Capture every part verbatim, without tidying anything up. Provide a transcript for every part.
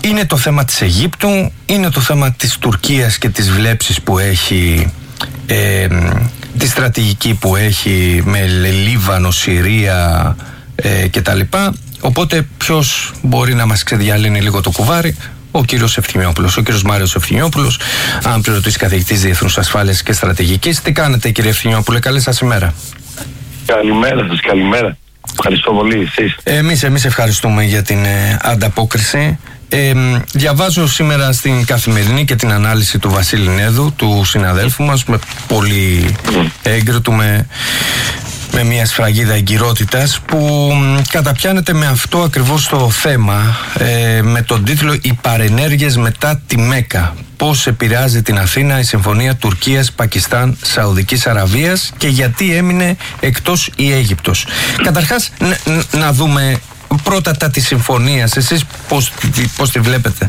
είναι το θέμα της Αιγύπτου, είναι το θέμα της Τουρκίας και της βλέψης που έχει, ε, τη στρατηγική που έχει με Λίβανο, Συρία ε, κτλ. Οπότε ποιος μπορεί να μας ξεδιαλύνει λίγο το κουβάρι? Ο κύριος Ευθυμιόπουλος, ο κύριος Μάριος Ευθυμιόπουλος, αναπληρωτής καθηγητής Διεθνούς Ασφάλειας και Στρατηγικής. Τι κάνετε, κύριε Ευθυμιόπουλε? Καλή σας ημέρα. Καλημέρα σας, καλημέρα. Ευχαριστώ πολύ, εσείς. Εμείς, εμείς ευχαριστούμε για την ε, ανταπόκριση. Ε, διαβάζω σήμερα στην Καθημερινή και την ανάλυση του Βασίλη Νέδου, του συναδέλφου μας, με πολύ έγκριτου, με, με μια σφραγίδα εγκυρότητας, που καταπιάνεται με αυτό ακριβώς το θέμα, ε, με τον τίτλο «Οι παρενέργειες μετά τη Μέκα. Πώς επηρεάζει την Αθήνα η συμφωνία Τουρκίας, Πακιστάν, Σαουδικής Αραβίας και γιατί έμεινε εκτός η Αίγυπτος». Καταρχάς, ν, να δούμε πρώτα τα της συμφωνίας. Εσείς πώς, πώς τη βλέπετε?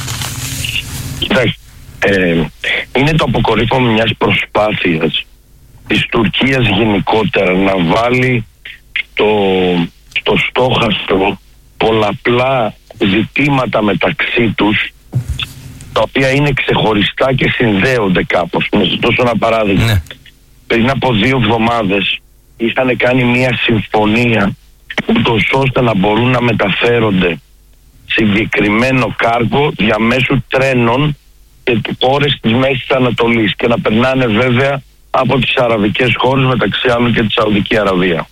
Κοιτάξτε, ε, είναι το αποκορύφωμα μιας προσπάθειας της Τουρκίας γενικότερα να βάλει στο, στο στόχαστρο πολλαπλά ζητήματα μεταξύ τους, τα οποία είναι ξεχωριστά και συνδέονται κάπως. Να σας δώσω ένα παράδειγμα. Ναι. Πριν από δύο εβδομάδες είχαν κάνει μια συμφωνία ούτως ώστε να μπορούν να μεταφέρονται συγκεκριμένο κάργο διαμέσου τρένων και χώρες της Μέσης Ανατολής και να περνάνε βέβαια από τις αραβικές χώρες, μεταξύ άλλων και τη Σαουδική Αραβία.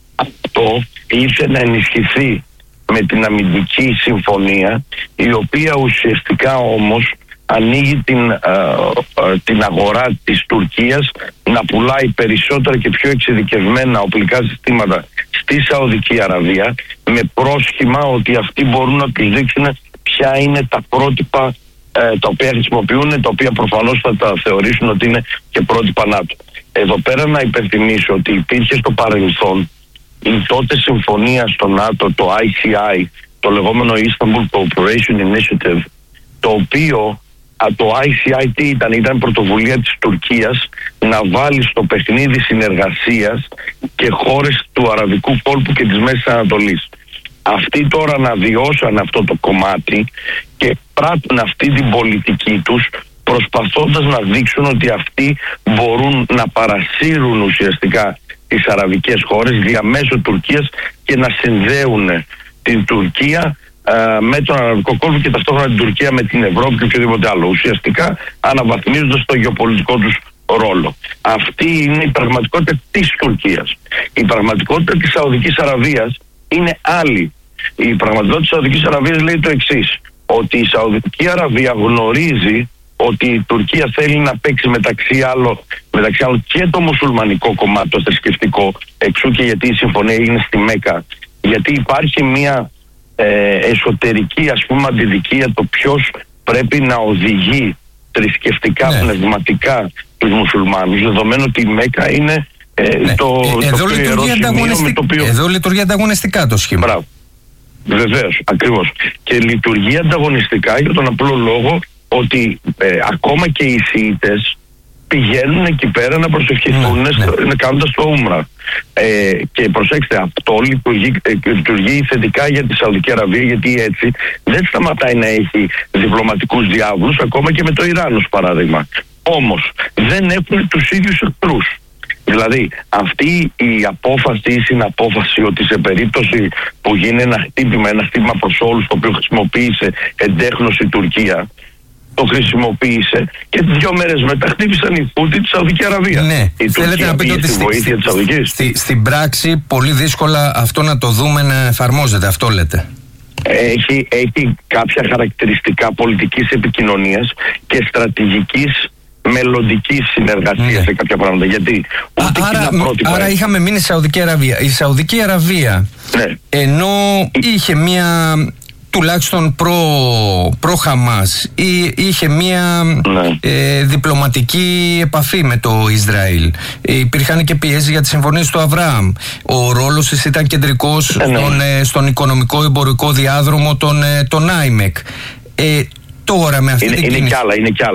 Αυτό ήθελε να ενισχυθεί με την αμυντική συμφωνία, η οποία ουσιαστικά όμως ανοίγει την, α, α, την αγορά της Τουρκίας να πουλάει περισσότερα και πιο εξειδικευμένα οπλικά συστήματα στη Σαουδική Αραβία, με πρόσχημα ότι αυτοί μπορούν να τους δείξουν ποια είναι τα πρότυπα ε, τα οποία χρησιμοποιούν, τα οποία προφανώς θα τα θεωρήσουν ότι είναι και πρότυπα ΝΑΤΟ. Εδώ πέρα να υπενθυμίσω ότι υπήρχε στο παρελθόν η τότε συμφωνία στο ΝΑΤΟ, το άι σι άι, το λεγόμενο Istanbul Cooperation Initiative, το οποίο το άι σι άι τι ήταν, ήταν πρωτοβουλία της Τουρκίας να βάλει στο παιχνίδι συνεργασίας και χώρες του αραβικού κόλπου και της Μέσης Ανατολής. Αυτοί τώρα αναβιώσαν αυτό το κομμάτι και πράττουν αυτή την πολιτική τους, προσπαθώντας να δείξουν ότι αυτοί μπορούν να παρασύρουν ουσιαστικά τις αραβικές χώρες διαμέσου Τουρκίας και να συνδέουν την Τουρκία με τον αραβικό κόλπο και ταυτόχρονα την Τουρκία με την Ευρώπη και οποιοδήποτε άλλο, ουσιαστικά αναβαθμίζοντας το γεωπολιτικό τους ρόλο. Αυτή είναι η πραγματικότητα της Τουρκίας. Η πραγματικότητα της Σαουδικής Αραβίας είναι άλλη. Η πραγματικότητα της Σαουδικής Αραβίας λέει το εξής, ότι η Σαουδική Αραβία γνωρίζει ότι η Τουρκία θέλει να παίξει μεταξύ άλλων, μεταξύ άλλων και το μουσουλμανικό κομμάτι, το θρησκευτικό, εξού και γιατί η συμφωνία έγινε στη Μέκα, γιατί υπάρχει μια ε, εσωτερική, ας πούμε, αντιδικία το ποιος πρέπει να οδηγεί θρησκευτικά, ναι, πνευματικά τους μουσουλμάνους, δεδομένου ότι η Μέκα είναι ε, ναι. το, ε, εδώ το λειτουργεί ανταγωνιστικά, το οποίο... Εδώ λειτουργεί ανταγωνιστικά το σχήμα. Μπράβο. Βεβαίως, ακριβώς. Και λειτουργεί ανταγωνιστικά για τον απλό λόγο ότι ε, ακόμα και οι Σιήτες πηγαίνουν εκεί πέρα να προσευχηθούν, ναι, ναι, κάνοντας το Ούμρα. Ε, και προσέξτε, αυτό λειτουργεί, ε, λειτουργεί θετικά για τη Σαουδική Αραβία, γιατί έτσι δεν σταματάει να έχει διπλωματικούς διάβλους, ακόμα και με το Ιράν ως παράδειγμα. Όμως δεν έχουν τους ίδιους εχθρούς. Δηλαδή αυτή η απόφαση, η συναπόφαση ότι σε περίπτωση που γίνει ένα χτύπημα, ένα χτύπημα προς όλους, το οποίο χρησιμοποίησε εντέχνος η Τουρκία, το χρησιμοποίησε και δύο μέρες μετά χτύπησαν οι Χούτι τη Σαουδική Αραβία. Ναι, η θέλετε να πείτε ότι στη, βοήθεια της Σαουδικής. Στη, στην πράξη πολύ δύσκολα αυτό να το δούμε να εφαρμόζεται, αυτό λέτε? Έχει, έχει κάποια χαρακτηριστικά πολιτικής επικοινωνίας και στρατηγικής μελλοντικής συνεργασίας, ναι, σε κάποια πράγματα. Γιατί Α, άρα, άρα είχαμε μείνει στη Σαουδική Αραβία. Η Σαουδική Αραβία, ναι, ενώ είχε μία τουλάχιστον προ, προ Χαμάς ή είχε μία, ναι, ε, διπλωματική επαφή με το Ισραήλ, ε, υπήρχαν και πιέσεις για τις συμφωνίες του Αβραάμ, ο ρόλος της ήταν κεντρικός, ναι, στον, ε, στον οικονομικό εμπορικό διάδρομο των, ε, των άιμεκ. ε, τώρα με αυτή είναι, την είναι κίνηση... κι άλλα, είναι κι άλλα.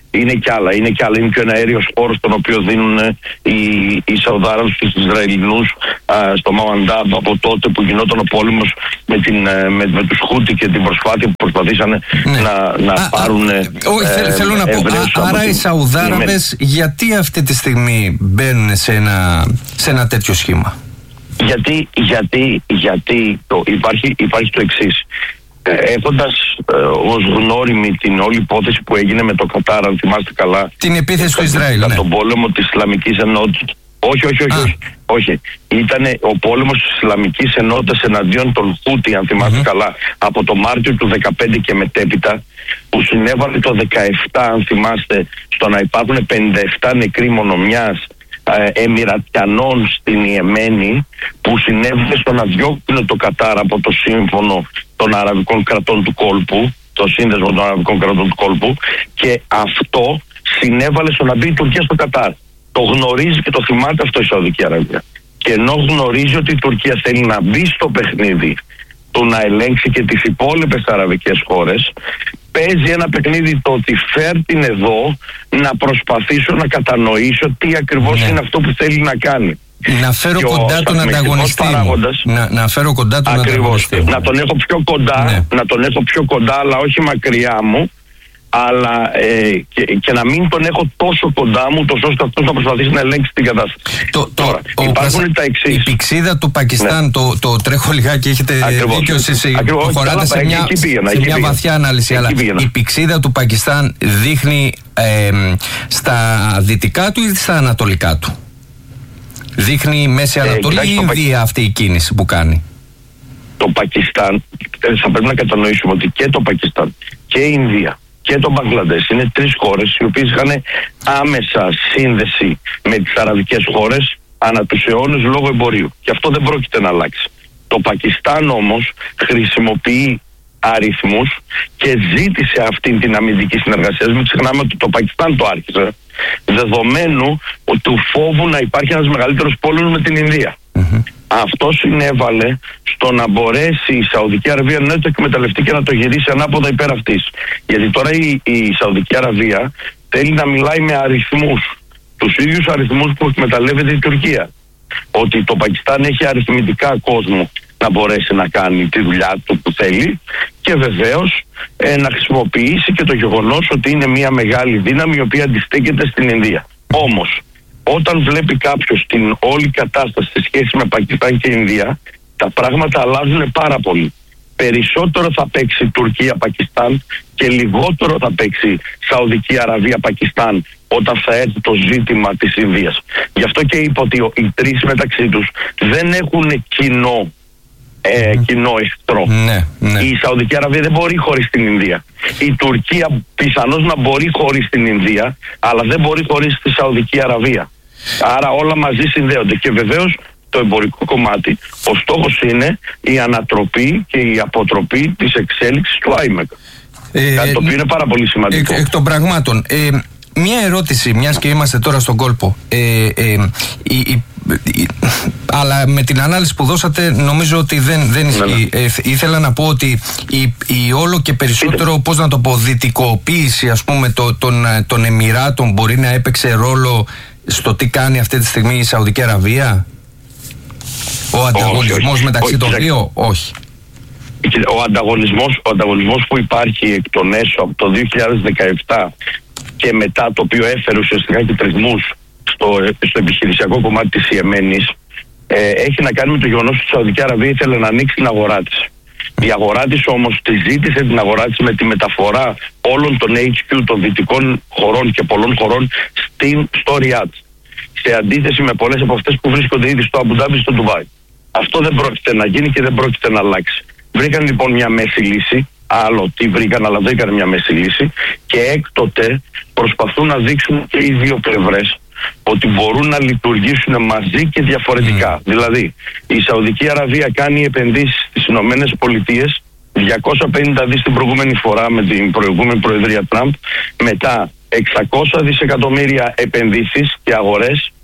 Είναι κι άλλα. Είναι κι άλλα. Είναι και ένα αέριος χώρος τον οποίο δίνουν οι, οι Σαουδάραβες στους Ισραηλινούς στο Μαουαντάμπ από τότε που γινόταν ο πόλεμος με, την, με, με τους Χούτι και την προσπάθεια που προσπαθήσαν ναι. να, να α, πάρουν. Όχι, ε, θέλω να πω. Α, άρα οι Σαουδάραβες γιατί αυτή τη στιγμή μπαίνουν σε ένα, σε ένα τέτοιο σχήμα? Γιατί, γιατί, γιατί το, υπάρχει, υπάρχει το εξής. Έχοντας ε, ως γνώριμη την όλη υπόθεση που έγινε με το Κατάρ, αν θυμάστε καλά. Την επίθεση του Ισραήλ, ναι. Τον πόλεμο της Ισλαμικής Ενότητας. Όχι, όχι, όχι, όχι. όχι. Ήταν ο πόλεμος της Ισλαμικής Ενότητας εναντίον των Χούτι, αν θυμάστε mm-hmm. καλά, από το Μάρτιο του δεκαπέντε και μετέπειτα, που συνέβαλε το δεκαεπτά, αν θυμάστε, στο να υπάρχουν πενήντα επτά νεκροί μονομιάς Εμιρατιανών στην Ιεμένη, που συνέβη στο να διώχνουν το Κατάρ από το σύμφωνο των Αραβικών κρατών του κόλπου, το σύνδεσμο των Αραβικών κρατών του κόλπου, και αυτό συνέβαλε στο να μπει η Τουρκία στο Κατάρ. Το γνωρίζει και το θυμάται αυτό η Σαουδική Αραβία. Και ενώ γνωρίζει ότι η Τουρκία θέλει να μπει στο παιχνίδι του να ελέγξει και τις υπόλοιπες αραβικές χώρες, παίζει ένα παιχνίδι το ότι φέρ την εδώ να προσπαθήσω να κατανοήσω τι ακριβώς ναι. είναι αυτό που θέλει να κάνει. Να φέρω κοντά τον ανταγωνιστή να, να φέρω κοντά τον ακριβώς, ανταγωνιστή να τον έχω πιο κοντά ναι. να τον έχω πιο κοντά, αλλά όχι μακριά μου, αλλά ε, και, και να μην τον έχω τόσο κοντά μου, τόσο ώστε αυτός να προσπαθήσει να ελέγξει την κατάσταση. Το, το, Τώρα, ο, υπάρχουν ο, τα εξής. Η πηξίδα του Πακιστάν, ναι. το, το τρέχω λιγάκι, έχετε ακριβώς. δίκιο εσείς, προχωράτε σε μια, εκεί πήγαινα, σε μια βαθιά ανάλυση, εκεί αλλά πήγαινα. Η πηξίδα του Πακιστάν δείχνει ε, στα δυτικά του ή στα ανατολικά του? Δείχνει Μέση Ανατολή ε, ή Ινδία αυτή η κίνηση που κάνει? Το Πακιστάν, θα πρέπει να κατανοήσουμε ότι και το Πακιστάν και η Ινδία και το Μπαγκλαντές είναι τρεις χώρες οι οποίες είχαν άμεσα σύνδεση με τις αραβικές χώρες ανά τους αιώνες λόγω εμπορίου. Και αυτό δεν πρόκειται να αλλάξει. Το Πακιστάν όμως χρησιμοποιεί αριθμούς και ζήτησε αυτή την αμυντική συνεργασία. Μην ξεχνάμε ότι το Πακιστάν το άρχισε, δεδομένου του φόβου να υπάρχει ένας μεγαλύτερος πόλεμος με την Ινδία. Mm-hmm. Αυτό συνέβαλε στο να μπορέσει η Σαουδική Αραβία να το εκμεταλλευτεί και να το γυρίσει ανάποδα υπέρ αυτής. Γιατί τώρα η, η Σαουδική Αραβία θέλει να μιλάει με αριθμούς, τους ίδιους αριθμούς που εκμεταλλεύεται η Τουρκία. Ότι το Πακιστάν έχει αριθμητικά κόσμο να μπορέσει να κάνει τη δουλειά του που θέλει, και βεβαίως ε, να χρησιμοποιήσει και το γεγονός ότι είναι μια μεγάλη δύναμη η οποία αντιστέκεται στην Ινδία. Όμως, όταν βλέπει κάποιος την όλη κατάσταση σε σχέση με Πακιστάν και Ινδία, τα πράγματα αλλάζουν πάρα πολύ. Περισσότερο θα παίξει Τουρκία-Πακιστάν και λιγότερο θα παίξει Σαουδική Αραβία-Πακιστάν όταν θα έρθει το ζήτημα της Ινδίας. Γι' αυτό και είπα ότι οι τρεις μεταξύ τους δεν έχουν κοινό Ε, κοινό εχθρό. Ναι, ναι. Η Σαουδική Αραβία δεν μπορεί χωρίς την Ινδία. Η Τουρκία πιθανώς να μπορεί χωρίς την Ινδία, αλλά δεν μπορεί χωρίς τη Σαουδική Αραβία. Άρα όλα μαζί συνδέονται. Και βεβαίως το εμπορικό κομμάτι, ο στόχος είναι η ανατροπή και η αποτροπή της εξέλιξης του άιμεκ. Ε, Κάτι το οποίο είναι πάρα πολύ σημαντικό. Εκ, εκ των πραγμάτων. Ε, Μία ερώτηση, μιας και είμαστε τώρα στον κόλπο. Ε, ε, η, η, η, αλλά με την ανάλυση που δώσατε νομίζω ότι δεν, δεν ισχύει. Ναι, ναι. Ε, ήθελα να πω ότι η, η όλο και περισσότερο, Είτε. πώς να το πω, δυτικοποίηση ας πούμε το, των, των Εμιράτων μπορεί να έπαιξε ρόλο στο τι κάνει αυτή τη στιγμή η Σαουδική Αραβία. Ο ανταγωνισμός όχι, μεταξύ όχι, των όχι. δύο, όχι. Ο ανταγωνισμός, ο ανταγωνισμός που υπάρχει εκ των έσω από το δύο χιλιάδες δεκαεπτά και μετά, το οποίο έφερε ουσιαστικά και τρισμούς στο, στο επιχειρησιακό κομμάτι της Ιεμένης, ε, έχει να κάνει με το γεγονός ότι η Σαουδική Αραβία ήθελε να ανοίξει την αγορά της. Η αγορά της όμως τη ζήτησε την αγορά της με τη μεταφορά όλων των έιτς κιου των δυτικών χωρών και πολλών χωρών στην, στο Ριάτ, σε αντίθεση με πολλές από αυτές που βρίσκονται ήδη στο Αμπουντάμπι, στο Ντουμπάι. Αυτό δεν πρόκειται να γίνει και δεν πρόκειται να αλλάξει. Βρήκαν λοιπόν μια μέση λύση, άλλο τι βρήκαν, αλλά βρήκαν μια μέση λύση, και έκτοτε προσπαθούν να δείξουν και οι δύο πλευρές ότι μπορούν να λειτουργήσουν μαζί και διαφορετικά. Mm. Δηλαδή, η Σαουδική Αραβία κάνει επενδύσεις στις Ηνωμένες Πολιτείες, διακόσια πενήντα δις την προηγούμενη φορά με την προηγούμενη προεδρία Τραμπ, μετά εξακόσια δισεκατομμύρια επενδύσεις και αγορές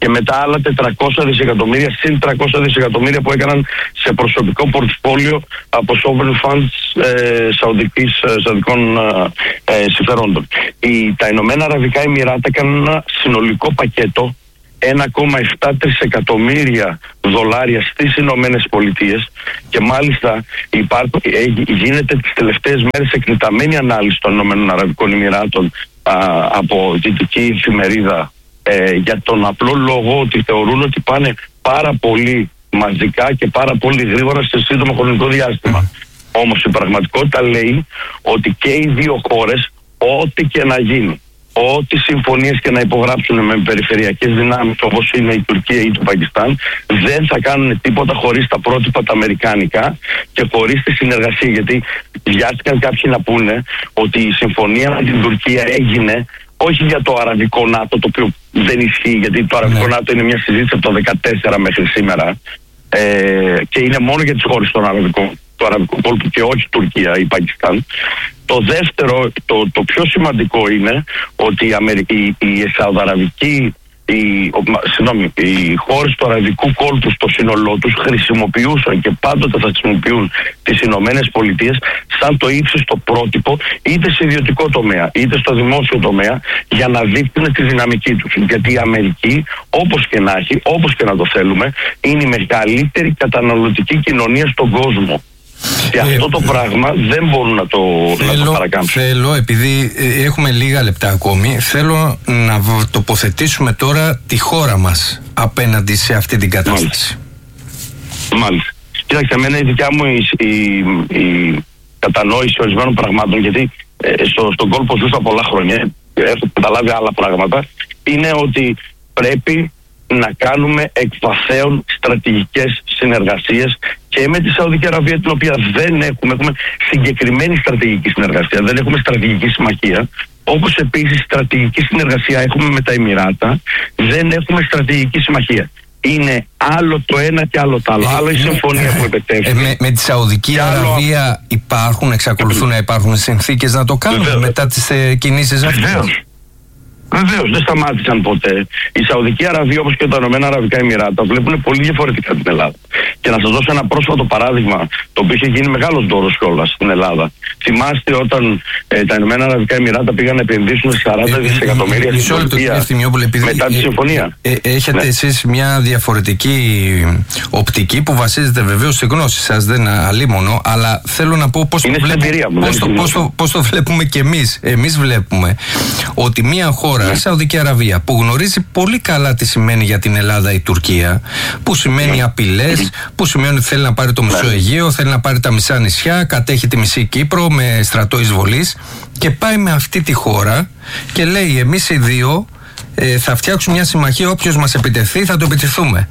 και μετά άλλα τετρακόσια δισεκατομμύρια, συν τριακόσια δισεκατομμύρια που έκαναν σε προσωπικό πορτφόλιο από sovereign funds ε, σαουδικής, ε, σαουδικών ε, ε, συμφερόντων. Οι, τα Ηνωμένα Αραβικά Εμιράτα έκαναν ένα συνολικό πακέτο ένα κόμμα επτά τρισεκατομμύρια δολάρια στις Ηνωμένες Πολιτείες και μάλιστα υπάρχουν, γίνεται τις τελευταίες μέρες εκτεταμένη ανάλυση των Ηνωμένων Αραβικών Εμιράτων α, από δυτική εφημερίδα ε, για τον απλό λόγο ότι θεωρούν ότι πάνε πάρα πολύ μαζικά και πάρα πολύ γρήγορα σε σύντομο χρονικό διάστημα. Όμως η πραγματικότητα λέει ότι και οι δύο χώρες, ό,τι και να γίνει, ό,τι συμφωνίες και να υπογράψουν με περιφερειακές δυνάμεις όπως είναι η Τουρκία ή το Πακιστάν, δεν θα κάνουν τίποτα χωρίς τα πρότυπα τα αμερικάνικα και χωρίς τη συνεργασία. Γιατί βιάστηκαν κάποιοι να πούνε ότι η συμφωνία με την Τουρκία έγινε όχι για το Αραβικό ΝΑΤΟ, το οποίο δεν ισχύει, γιατί το Αραβικό ναι. ΝΑΤΟ είναι μια συζήτηση από το δύο χιλιάδες δεκατέσσερα μέχρι σήμερα ε, και είναι μόνο για τις χώρες των Αραβικών, του Αραβικού κόλπου και όχι Τουρκία ή Πακιστάν. Το δεύτερο, το, το πιο σημαντικό είναι ότι η, Αμερική, η Σαουδαραβική, οι, συγγνώμη, οι χώρες του Αραβικού κόλπου στο σύνολό τους χρησιμοποιούσαν και πάντοτε θα χρησιμοποιούν τις Ηνωμένες Πολιτείες σαν το ύψιστο πρότυπο είτε σε ιδιωτικό τομέα είτε στο δημόσιο τομέα για να δείχνουν τη δυναμική τους. Γιατί η Αμερική, όπως και να έχει, όπως και να το θέλουμε, είναι η μεγαλύτερη καταναλωτική κοινωνία στον κόσμο. Και ε, αυτό το πράγμα δεν μπορούν να το, θέλω, να το παρακάμψουν. Θέλω, επειδή έχουμε λίγα λεπτά ακόμη, θέλω να τοποθετήσουμε τώρα τη χώρα μας απέναντι σε αυτή την κατάσταση. Μάλιστα. Μάλιστα. Κοίταξε, εμένα η δικιά μου η, η, η κατανόηση ορισμένων πραγμάτων, γιατί ε, στο, στον κόλπο ζούσα πολλά χρόνια, έχω καταλάβει άλλα πράγματα, είναι ότι πρέπει να κάνουμε εκ βαθέων στρατηγικές συνεργασίες και με τη Σαουδική Αραβία, την οποία δεν έχουμε, έχουμε συγκεκριμένη στρατηγική συνεργασία, δεν έχουμε στρατηγική συμμαχία, όπως επίσης στρατηγική συνεργασία έχουμε με τα Εμιράτα, δεν έχουμε στρατηγική συμμαχία. Είναι άλλο το ένα και άλλο το άλλο. Ε, άλλο η συμφωνία ε, που επετέφθη. Ε, με, με τη Σαουδική Αραβία άλλο... υπάρχουν, εξακολουθούν να υπάρχουν συνθήκες να το κάνουν Βεβαίως. μετά τις ε, κινήσεις αυτές. Βεβαίως, δεν σταμάτησαν ποτέ. Η Σαουδική Αραβία, όπως και τα Ηνωμένα Αραβικά Εμιράτα, βλέπουν πολύ διαφορετικά την Ελλάδα. Και να σας δώσω ένα πρόσφατο παράδειγμα, το οποίο είχε γίνει μεγάλος δώρος κιόλας στην Ελλάδα. Θυμάστε όταν ε, τα Ηνωμένα Αραβικά Εμιράτα πήγαν να επενδύσουν σαράντα δισεκατομμύρια στην Τουρκία μετά τη συμφωνία. Ε, ε, ε, έχετε ναι. εσείς μια διαφορετική οπτική που βασίζεται βεβαίως στη γνώση σας, δεν αλίμονο, αλλά θέλω να πω πώς το, βλέπουμε, πώς το, πώς το, πώς το βλέπουμε κι εμείς. Εμείς βλέπουμε ότι μια χώρα, η Σαουδική Αραβία, που γνωρίζει πολύ καλά τι σημαίνει για την Ελλάδα η Τουρκία, που σημαίνει απειλές, που σημαίνει ότι θέλει να πάρει το μισό Αιγαίο, θέλει να πάρει τα μισά νησιά, κατέχει τη μισή Κύπρο με στρατό εισβολής και πάει με αυτή τη χώρα και λέει εμείς οι δύο ε, θα φτιάξουμε μια συμμαχία, όποιος μας επιτεθεί θα το επιτεθούμε.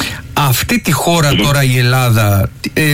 Αυτή τη χώρα τώρα η Ελλάδα ε,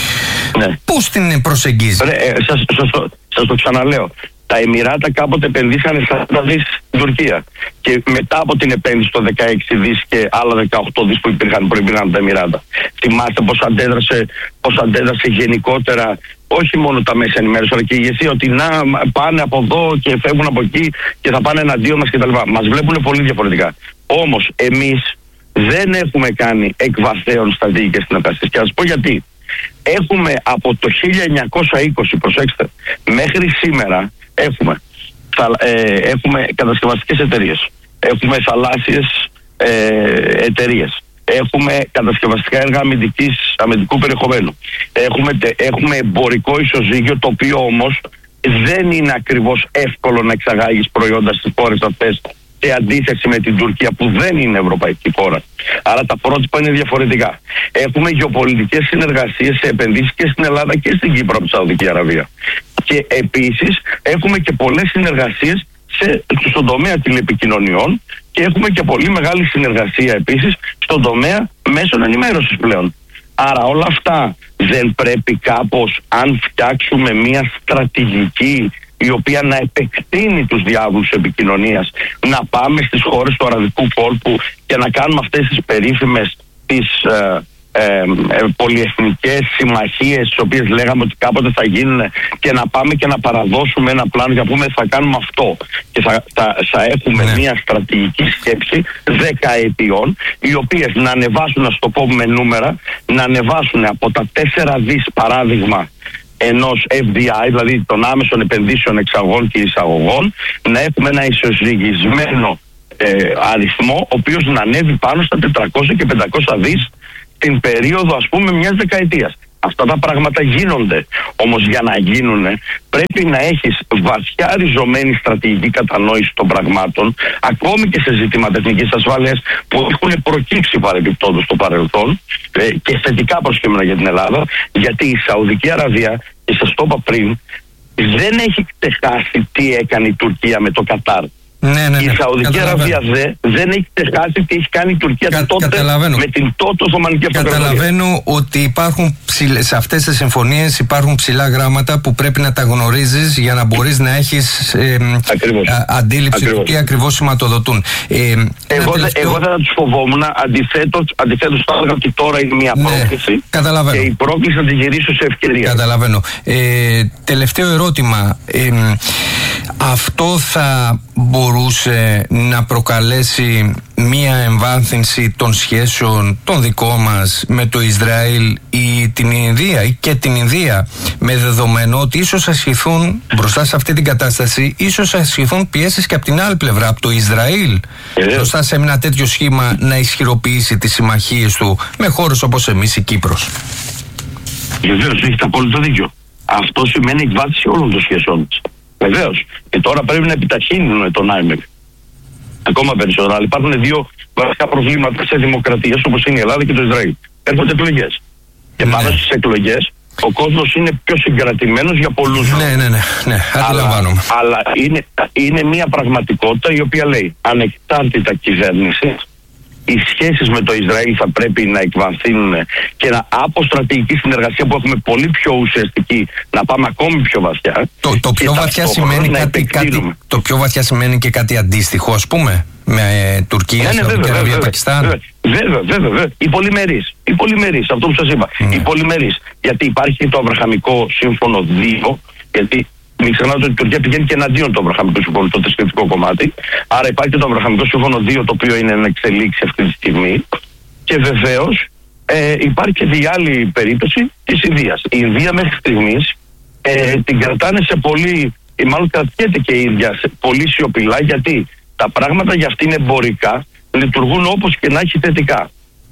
ναι. πώς την προσεγγίζει? Ε, σας, σας, σας, σας το ξαναλέω. Τα Εμιράτα κάποτε επενδύσανε σαράντα δις στην Τουρκία. Και μετά από την επένδυση των δεκαέξι δις και άλλα δεκαοκτώ δις που υπήρχαν, προϋπήρχαν τα Εμιράτα. Θυμάστε πώς αντέδρασε, πώς αντέδρασε γενικότερα, όχι μόνο τα μέσα ενημέρωση, αλλά και η ηγεσία, ότι να πάνε από εδώ και φεύγουν από εκεί και θα πάνε εναντίον μας κτλ. Μας βλέπουν πολύ διαφορετικά. Όμως εμείς δεν έχουμε κάνει εκ βαθέων στρατηγικές συνεργασίες. Και θα σας πω γιατί. Έχουμε από το χίλια εννιακόσια είκοσι, προσέξτε, μέχρι σήμερα έχουμε, θα, ε, έχουμε κατασκευαστικές εταιρείες, έχουμε θαλάσσιες ε, εταιρείες, έχουμε κατασκευαστικά έργα αμυντικής, αμυντικού περιεχομένου, έχουμε, έχουμε εμπορικό ισοζύγιο, το οποίο όμως δεν είναι ακριβώς εύκολο να εξαγάγεις προϊόντα στις χώρες αυτές, σε αντίθεση με την Τουρκία που δεν είναι ευρωπαϊκή χώρα. Άρα τα πρότυπα είναι διαφορετικά. Έχουμε γεωπολιτικές συνεργασίες σε επενδύσεις και στην Ελλάδα και στην Κύπρο από τη Σαουδική Αραβία. Και επίσης έχουμε και πολλές συνεργασίες σε, στον τομέα τηλεπικοινωνιών και έχουμε και πολύ μεγάλη συνεργασία επίσης στον τομέα μέσων ενημέρωσης πλέον. Άρα όλα αυτά δεν πρέπει κάπως, αν φτιάξουμε μια στρατηγική η οποία να επεκτείνει τους διάβλους επικοινωνίας, να πάμε στις χώρες του Αραβικού κόλπου και να κάνουμε αυτές τις περίφημες τις, ε, ε, ε, πολυεθνικές συμμαχίες τις οποίες λέγαμε ότι κάποτε θα γίνουν, και να πάμε και να παραδώσουμε ένα πλάνο για να πούμε θα κάνουμε αυτό και θα, θα, θα έχουμε ναι. μια στρατηγική σκέψη δεκαετιών, οι οποίες να ανεβάσουν, να στο πω με νούμερα, να ανεβάσουν από τα τέσσερα δις παράδειγμα ενός εφ ντι άι, δηλαδή των άμεσων επενδύσεων εξαγών και εισαγωγών, να έχουμε ένα ισοζυγισμένο ε, αριθμό, ο οποίος να ανέβει πάνω στα τετρακόσια και πεντακόσια δις την περίοδο, ας πούμε, μιας δεκαετίας. Αυτά τα πράγματα γίνονται. Όμως για να γίνουν πρέπει να έχεις βαθιά ριζωμένη στρατηγική κατανόηση των πραγμάτων, ακόμη και σε ζητήματα εθνικής ασφάλειας που έχουν προκύψει παρεμπιπτόντως στο παρελθόν ε, και θετικά προσκύμενα για την Ελλάδα, γιατί η Σαουδική Αραβία, και σας το είπα πριν, δεν έχει ξεχάσει τι έκανε η Τουρκία με το Κατάρ. Ναι, ναι, ναι. Η Σαουδική Αραβία δε, δεν έχει ξεχάσει τι έχει κάνει η Τουρκία Κα, τότε με την τότε Οθωμανική Αυτοκρατορία. Καταλαβαίνω ότι υπάρχουν ψηλ, σε αυτές τις συμφωνίες υπάρχουν ψηλά γράμματα που πρέπει να τα γνωρίζεις για να μπορείς να έχεις ε, α, αντίληψη ακριβώς. του τι ακριβώς σηματοδοτούν. Ε, εγώ, τελευταίο... εγώ δεν θα τους φοβόμουν, αντιθέτως, αντιθέτως θα έλεγα ότι τώρα είναι μια ναι, πρόκληση και η πρόκληση θα τη γυρίσω σε ευκαιρία. Καταλαβαίνω. Ε, τελευταίο ερώτημα. Ε, αυτό θα μπορούσε να προκαλέσει μία εμβάθυνση των σχέσεων των δικών μας με το Ισραήλ ή την Ινδία ή και την Ινδία, με δεδομένο ότι ίσως ασχηθούν μπροστά σε αυτή την κατάσταση, ίσως ασχηθούν πιέσεις και από την άλλη πλευρά, από το Ισραήλ, ε, μπροστά σε ένα τέτοιο σχήμα να ισχυροποιήσει τις συμμαχίες του με χώρες όπως εμείς η Κύπρος. Βεβαίως, έχετε απόλυτο δίκιο. Αυτό σημαίνει εκβάθυνση όλων των σχέσεων της. Βεβαίως. Και τώρα πρέπει να επιταχύνουν τον άιμεκ ακόμα περισσότερο. Αλλά υπάρχουν δύο βασικά προβλήματα σε δημοκρατίες όπως είναι η Ελλάδα και το Ισραήλ. Έρχονται εκλογές. Και ναι. πάνω στις εκλογές ο κόσμος είναι πιο συγκρατημένος για πολλούς. Ναι, ναι, ναι. ναι. Αλλά, αλλά είναι, είναι μια πραγματικότητα η οποία λέει ανεξάρτητα κυβέρνηση. Οι σχέσεις με το Ισραήλ θα πρέπει να εκβαθύνουν και να, από στρατηγική συνεργασία που έχουμε πολύ πιο ουσιαστική, να πάμε ακόμη πιο βαθιά. Το, το, πιο, βαθιά σημαίνει κάτι, κάτι, το πιο βαθιά σημαίνει και κάτι αντίστοιχο, ας πούμε, με ε, Τουρκία, ναι, ναι, Σαουδική Αραβία, Πακιστάν. Βέβαια, βέβαια, βέβαια. Οι πολυμερείς. Οι πολυμερείς, αυτό που σας είπα. Mm. Οι πολυμερείς. Γιατί υπάρχει και το Αβραχαμικό Σύμφωνο δύο, γιατί μην ξεχνάτε ότι η Τουρκία πηγαίνει και εναντίον του Αβραχαμικού Συμφώνου, το θρησκευτικό κομμάτι. Άρα υπάρχει και το Αβραχαμικό Σύμφωνο δύο, το οποίο είναι να εξελίξει αυτή τη στιγμή. Και βεβαίως ε, υπάρχει και η άλλη περίπτωση της Ινδίας. Η Ινδία μέχρι στιγμής ε, την κρατάνε σε πολύ, ή μάλλον κρατιέται και η ίδια σε πολύ σιωπηλά, γιατί τα πράγματα για αυτήν εμπορικά λειτουργούν όπως και να έχει θετικά.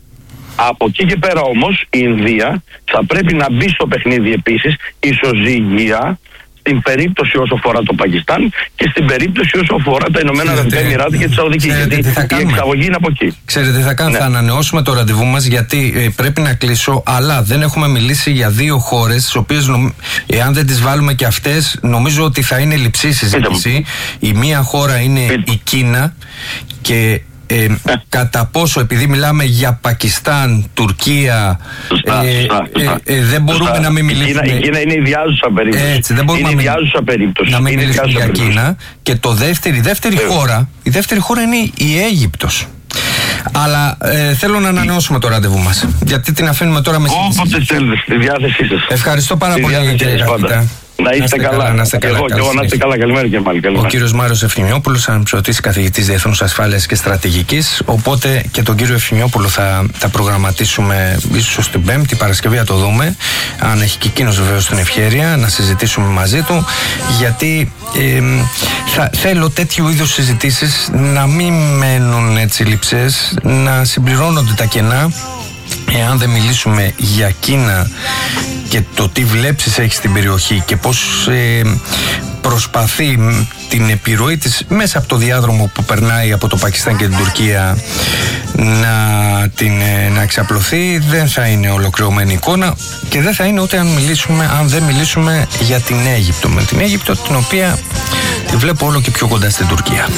Από εκεί και πέρα όμως η Ινδία θα πρέπει να μπει στο παιχνίδι επίσης ισοζύγια, στην περίπτωση όσο αφορά το Πακιστάν και στην περίπτωση όσο αφορά τα Ηνωμένα Αραβικά Εμιράτα και τη Σαουδική. Γιατί η εξαγωγή είναι από εκεί. Ξέρετε τι θα κάνουμε, ναι. θα ανανεώσουμε το ραντεβού μας, γιατί ε, πρέπει να κλείσω, αλλά δεν έχουμε μιλήσει για δύο χώρες, τις οποίες νομ... εάν δεν τις βάλουμε και αυτές, νομίζω ότι θα είναι λειψή συζήτηση. Η μία χώρα είναι Πείτε. η Κίνα και Ε, κατά πόσο, επειδή μιλάμε για Πακιστάν, Τουρκία, σωστά, ε, σωστά, σωστά. Ε, ε, δεν μπορούμε σωστά. να μην μιλήσουμε. Η Κίνα, η Κίνα είναι ιδιάζουσα περίπτωση. Έτσι, δεν μπορούμε είναι να, ιδιάζουσα περίπτωση. να μην είναι μιλήσουμε για περίπτωση. Κίνα. Και το δεύτερη, η δεύτερη χώρα, η δεύτερη χώρα είναι η Αίγυπτος. Αλλά ε, θέλω να ανανεώσουμε το ραντεβού μας, γιατί την αφήνουμε τώρα με συζήτηση. Όποτε θέλετε, στη διάθεσή σας. Ευχαριστώ πάρα πολύ, κύριε καθηγητά. Να είστε καλά. καλά. Να είστε καλά. Εγώ, εγώ να είστε καλά. Καλημέρα και πάλι. Ο κύριος Μάριος Ευθυμιόπουλος, αναπληρωτής καθηγητής Διεθνούς Ασφάλειας και Στρατηγικής. Οπότε και τον κύριο Ευθυμιόπουλο θα, θα προγραμματίσουμε ίσως την Πέμπτη, Παρασκευή, να το δούμε. Αν έχει και εκείνος βεβαίως την ευχέρεια να συζητήσουμε μαζί του. Γιατί ε, θα, θέλω τέτοιου είδους συζητήσεις να μην μένουν έτσι λειψές, να συμπληρώνονται τα κενά. Εάν δεν μιλήσουμε για Κίνα και το τι βλέψεις έχει στην περιοχή και πώς ε, προσπαθεί την επιρροή της μέσα από το διάδρομο που περνάει από το Πακιστάν και την Τουρκία να, την, ε, να εξαπλωθεί, δεν θα είναι ολοκληρωμένη εικόνα και δεν θα είναι ούτε αν, μιλήσουμε, αν δεν μιλήσουμε για την Αίγυπτο. Με την Αίγυπτο, την οποία τη βλέπω όλο και πιο κοντά στην Τουρκία.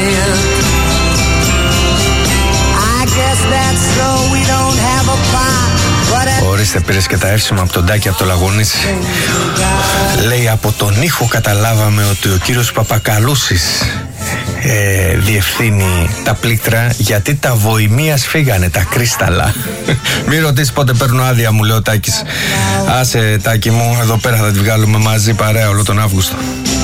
Ορίστε, πήρες και τα εύσημα από τον Τάκη, από το Λαγονίσι. Λέει, από τον ήχο καταλάβαμε ότι ο κύριος Παπακαλούσης ε, διευθύνει τα πλήκτρα, γιατί τα βοημίας φύγανε τα κρίσταλα. Μην ρωτήσεις πότε παίρνω άδεια, μου λέει ο Τάκης. Άσε Τάκη μου, εδώ πέρα θα τη βγάλουμε μαζί παρέα όλο τον Αύγουστο.